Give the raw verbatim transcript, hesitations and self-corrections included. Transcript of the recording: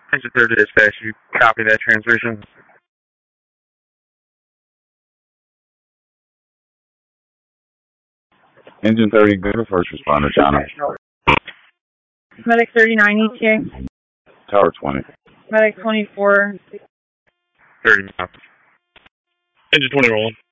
Engine thirty dispatch, you copy that transmission? Engine thirty, go to first responder, China. Medic thirty-nine E T A. Tower twenty. Medic twenty-four. thirty. Engine twenty rolling.